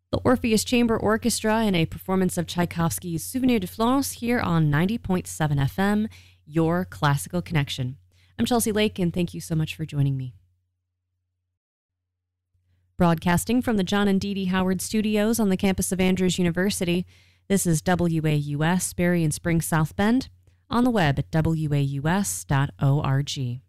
The Orpheus Chamber Orchestra in a performance of Tchaikovsky's Souvenir de Florence here on 90.7 FM, your classical connection. I'm Chelsea Lake, and thank you so much for joining me. Broadcasting from the John and Dee Dee Howard Studios on the campus of Andrews University, this is WAUS, Berry and Spring, South Bend, on the web at waus.org.